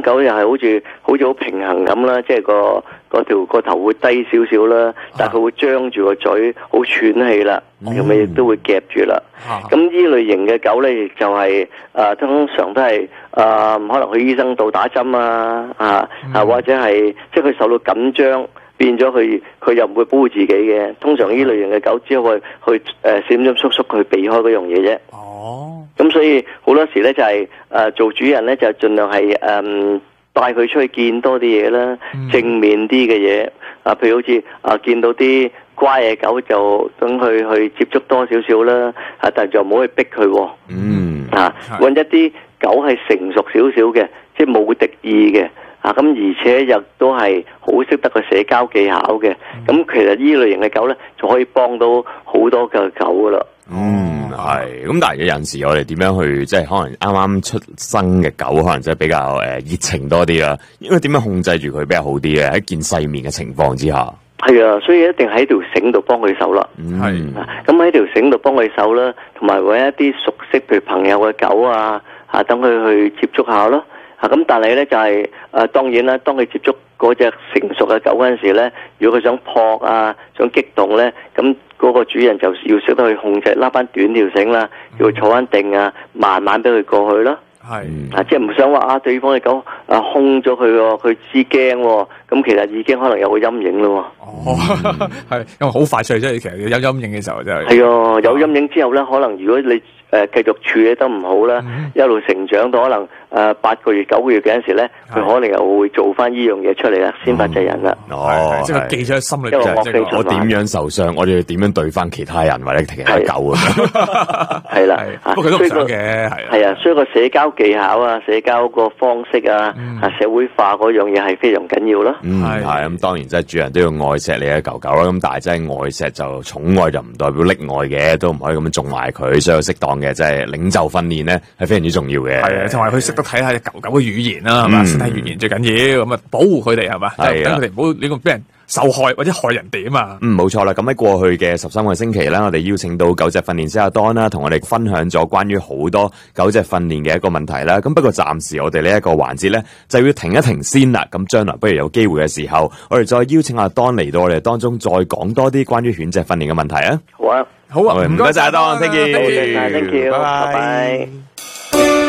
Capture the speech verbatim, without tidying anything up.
狗又係好似好似好平衡咁啦，即係個個條個頭會低少少啦，但係佢會張住個嘴，好喘氣啦，咁咪亦都會夾住啦。咁呢類型嘅狗咧，就係、是、誒、呃、通常都係誒、呃、可能去醫生度打針啊，啊啊或者係即係佢受到緊張。變咗佢，佢又唔會保護自己嘅。通常呢類型嘅狗只會去誒閃閃縮縮去避開嗰樣嘢啫。哦，咁所以好多時咧就係、是、誒、呃、做主人咧就盡量係誒帶佢出去見多啲嘢啦，嗯、正面啲嘅嘢。啊，譬如好似啊見到啲乖嘅狗就等佢去接觸多少少啦。啊，但係就唔好去逼佢。嗯，啊揾一啲狗係成熟少少嘅，即係冇敵意嘅。啊，咁而且又都係好識得個社交技巧嘅，咁、嗯、其實呢類型嘅狗咧，就可以幫到好多嘅狗噶啦。 嗯，係。咁但係有陣時我哋點樣去，即係可能啱啱出生嘅狗，可能即係比較誒熱情多啲啦。應該點樣控制住佢比較好啲嘅？喺見世面嘅情況之下。 係啊，所以一定喺條繩度幫佢手啦。係、嗯。咁喺條繩度幫佢手啦，同埋搵一啲熟悉譬如朋友嘅狗啊，啊等佢去接觸下咯。啊，咁但係咧就係、是、誒、呃，當然啦，當佢接觸嗰隻成熟嘅狗嗰陣時咧，如果佢想撲啊，想激動咧，咁嗰個主人就要識得去控制，拉翻短條繩啦，要坐翻定啊，慢慢俾佢過去咯。係、嗯、啊，即係唔想話啊，對方嘅狗啊兇咗佢喎，佢知驚喎，咁其實已經可能有個陰影咯。 哦，係、嗯，因為好快脆啫，其實有陰影嘅時候就係、是。 係啊，有陰影之後咧，可能如果你誒繼續處理得唔好啦，嗯、一路成長到可能誒八個月、九個月嘅陣時咧，佢可能又會做翻呢樣嘢出嚟啦，先發制人啦。 哦， 即係記咗喺心裏邊， 即係我點樣受傷，我哋要點樣對翻其他人或者其他狗啊？ 係啦， 不過佢都唔想嘅，係係啊，所以個社交技巧啊、社交個方式啊、嗯、啊社會化嗰樣嘢係非常緊要咯。 嗯，係咁，當然即係主人都要愛錫你嘅狗狗啦。咁但係真係愛錫就寵愛就唔代表溺愛嘅，都唔可以咁樣縱壞佢，所以適當嘅即係領袖訓練咧係非常之重要嘅。 係啊，同埋佢識得睇下隻狗狗嘅語言啦，係嘛，身體語言最緊要，咁啊保護佢哋係嘛，等佢哋唔好呢個俾人受害或者害人哋啊嘛。 嗯，冇錯啦。咁喺過去嘅十三個星期啦，我哋邀請到狗隻訓練師阿 Don 啦，同我哋分享咗關於好多狗隻訓練嘅一個問題啦。咁不過暫時我哋呢一個環節咧就要停一停先啦。咁將來不如有機會嘅時候，我哋再邀請阿 Don 嚟到我哋當中，再講多啲關於犬隻訓練嘅問題啊。 好啊， 好啊，唔該晒阿 Don，thank you， 多謝晒，thank you，拜拜。